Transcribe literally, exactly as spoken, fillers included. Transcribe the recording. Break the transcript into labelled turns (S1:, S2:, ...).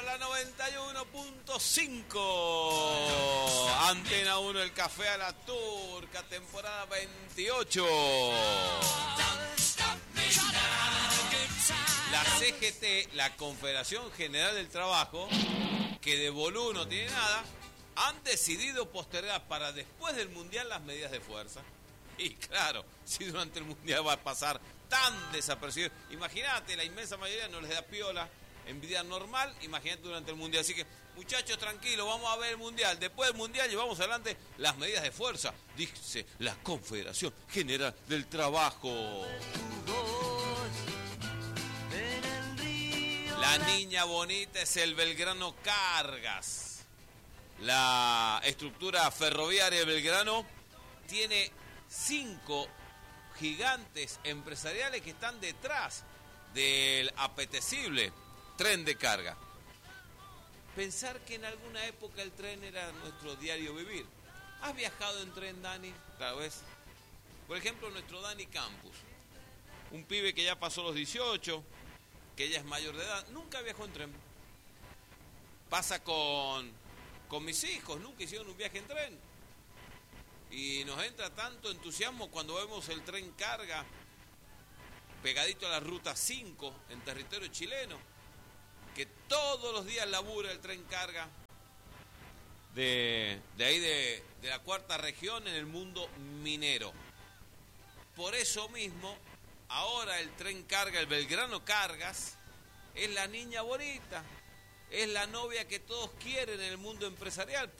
S1: la noventa y uno punto cinco. Antena uno, el Café a la Turca, temporada veintiocho. La C G T, la Confederación General del Trabajo, que de boludo no tiene nada, han decidido postergar para después del Mundial las medidas de fuerza. Y claro, si durante el Mundial va a pasar tan desapercibido, imagínate, la inmensa mayoría no les da piola en vida normal, imagínate durante el Mundial. Así que, muchachos, tranquilos, vamos a ver el Mundial. Después del Mundial llevamos adelante las medidas de fuerza, dice la Confederación General del Trabajo. La niña bonita es el Belgrano Cargas. La estructura ferroviaria de Belgrano tiene cinco gigantes empresariales que están detrás del apetecible tren de carga. Pensar que en alguna época el tren era nuestro diario vivir. ¿Has viajado en tren, Dani? Tal vez. Por ejemplo, nuestro Dani Campus, un pibe que ya pasó los dieciocho, que ya es mayor de edad, nunca viajó en tren. Pasa con, con mis hijos, nunca hicieron un viaje en tren. Y nos entra tanto entusiasmo cuando vemos el tren carga pegadito a la ruta cinco en territorio chileno, que todos los días labura el tren carga de, de ahí de, de la cuarta región en el mundo minero. Por eso mismo, ahora el tren carga, el Belgrano Cargas, es la niña bonita, es la novia que todos quieren en el mundo empresarial.